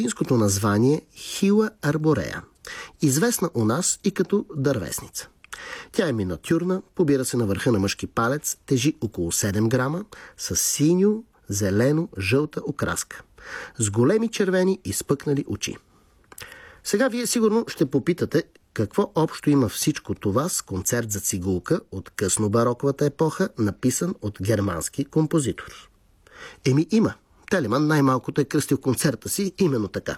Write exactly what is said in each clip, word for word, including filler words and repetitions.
латинското название Хила арборея, известна у нас и като дървесница. Тя е миниатюрна, побира се на върха на мъжки палец, тежи около седем грама, с синьо, зелено, жълта окраска, с големи червени изпъкнали очи. Сега вие сигурно ще попитате какво общо има всичко това с концерт за цигулка от късно бароковата епоха, написан от германски композитор. Еми има. Телеман най-малкото е кръстил концерта си именно така.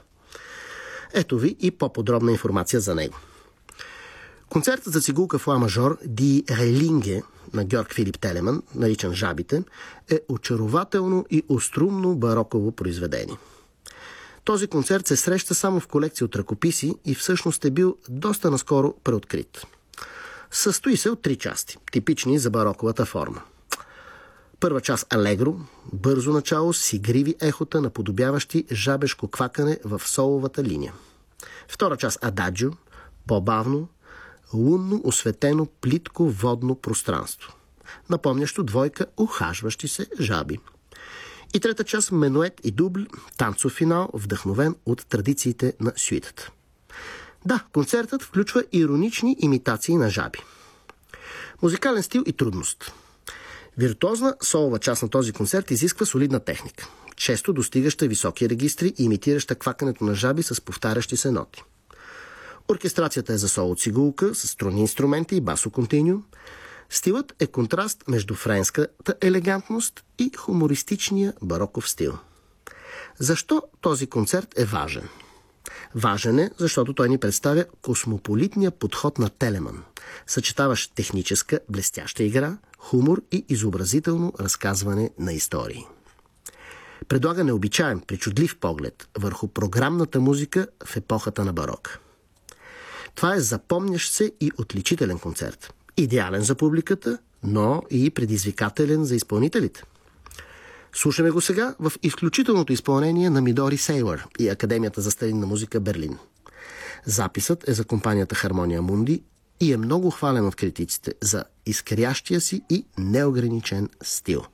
Ето ви и по-подробна информация за него. Концертът за цигулка в ла мажор Ди Релинге на Георг Филип Телеман, наричан Жабите, е очарователно и острумно бароково произведение. Този концерт се среща само в колекция от ръкописи и всъщност е бил доста наскоро преоткрит. Състои се от три части, типични за бароковата форма. Първа част алегро, бързо начало с игриви ехота, наподобяващи жабешко квакане в соловата линия. Втора част ададжио, по-бавно, лунно осветено плитко водно пространство, напомнящо двойка ухажващи се жаби. И трета част менует и дубл, танцов финал, вдъхновен от традициите на сюитата. Да, концертът включва иронични имитации на жаби. Музикален стил и трудност. Виртуозна солова част на този концерт изисква солидна техника, често достигаща високи регистри и имитираща квакането на жаби с повтарящи се ноти. Оркестрацията е за соло цигулка с струни инструменти и басо континю. Стилът е контраст между френската елегантност и хумористичния бароков стил. Защо този концерт е важен? Важен е, защото той ни представя космополитния подход на Телеман, съчетаващ техническа, блестяща игра, хумор и изобразително разказване на истории. Предлага необичаен, причудлив поглед върху програмната музика в епохата на барока. Това е запомнящ се и отличителен концерт. Идеален за публиката, но и предизвикателен за изпълнителите. Слушаме го сега в изключителното изпълнение на Мидори Сейлър и Академията за старинна музика Берлин. Записът е за компанията Хармония Мунди и е много хвален от критиците за изкрящия си и неограничен стил.